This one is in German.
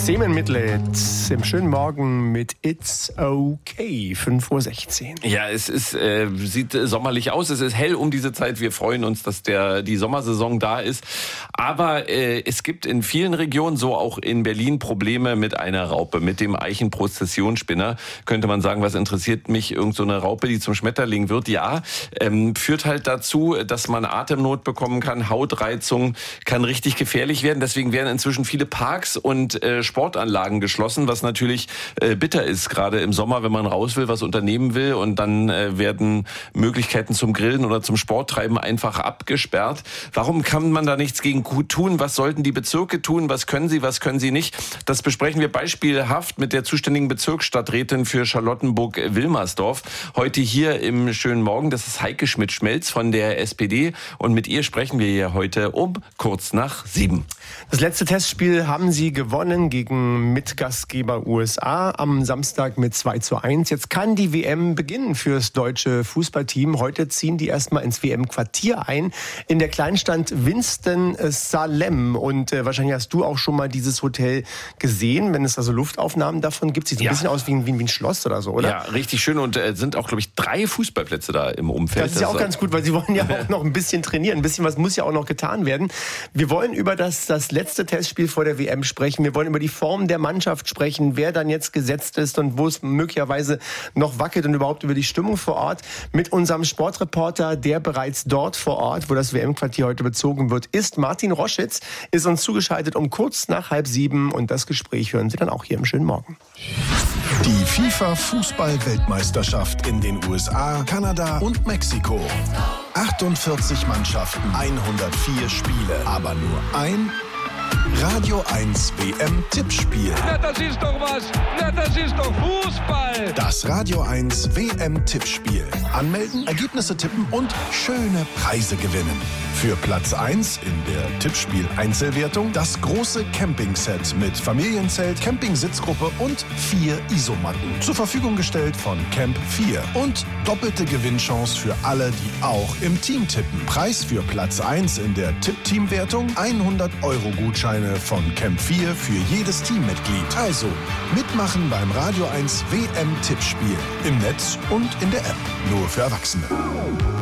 Semen Midlet im schönen Morgen mit It's Okay, 5:16 Uhr. Ja, es ist, sieht sommerlich aus. Es ist hell um diese Zeit. Wir freuen uns, dass die Sommersaison da ist. Aber es gibt in vielen Regionen, so auch in Berlin, Probleme mit einer Raupe, mit dem Eichenprozessionsspinner. Könnte man sagen, was interessiert mich, irgend so eine Raupe, die zum Schmetterling wird? Ja, führt halt dazu, dass man Atemnot bekommen kann, Hautreizung, kann richtig gefährlich werden. Deswegen werden inzwischen viele Parks und Sportanlagen geschlossen, was natürlich bitter ist, gerade im Sommer, wenn man raus will, was unternehmen will, und dann werden Möglichkeiten zum Grillen oder zum Sporttreiben einfach abgesperrt. Warum kann man da nichts gegen tun? Was sollten die Bezirke tun? Was können sie nicht? Das besprechen wir beispielhaft mit der zuständigen Bezirksstadträtin für Charlottenburg-Wilmersdorf. Heute hier im schönen Morgen. Das ist Heike Schmidt-Schmelz von der SPD, und mit ihr sprechen wir hier heute um kurz nach 7. Das letzte Testspiel haben sie gewonnen gegen Mitgastgeber USA am Samstag mit 2:1. Jetzt kann die WM beginnen fürs deutsche Fußballteam. Heute ziehen die erstmal ins WM-Quartier ein, in der Kleinstadt Winston-Salem. Und wahrscheinlich hast du auch schon mal dieses Hotel gesehen, wenn es da so Luftaufnahmen davon gibt. Sieht so ein bisschen aus wie ein Schloss oder so, oder? Ja, richtig schön, und sind auch, glaube ich, 3 Fußballplätze da im Umfeld. Das ist ja auch ganz gut, weil sie wollen ja auch noch ein bisschen trainieren. Ein bisschen was muss ja auch noch getan werden. Wir wollen über das letzte Testspiel vor der WM sprechen. Wir wollen über die Form der Mannschaft sprechen, wer dann jetzt gesetzt ist und wo es möglicherweise noch wackelt, und überhaupt über die Stimmung vor Ort mit unserem Sportreporter, der bereits dort vor Ort, wo das WM-Quartier heute bezogen wird, ist. Martin Roschitz ist uns zugeschaltet um kurz nach 6:30, und das Gespräch hören Sie dann auch hier im schönen Morgen. Die FIFA-Fußball-Weltmeisterschaft in den USA, Kanada und Mexiko. 48 Mannschaften, 104 Spiele, aber nur ein Radio 1 WM-Tippspiel. Na, das ist doch was. Na, das ist doch Fußball. Das Radio 1 WM-Tippspiel. Anmelden, Ergebnisse tippen und schöne Preise gewinnen. Für Platz 1 in der Tippspiel-Einzelwertung das große Campingset mit Familienzelt, Campingsitzgruppe und 4 Isomatten. Zur Verfügung gestellt von Camp 4. Und doppelte Gewinnchance für alle, die auch im Team tippen. Preis für Platz 1 in der Tipp-Team-Wertung: 100-Euro-Gutscheine von Camp 4 für jedes Teammitglied. Also mitmachen beim Radio 1 WM-Tippspiel. Im Netz und in der App. Nur für Erwachsene.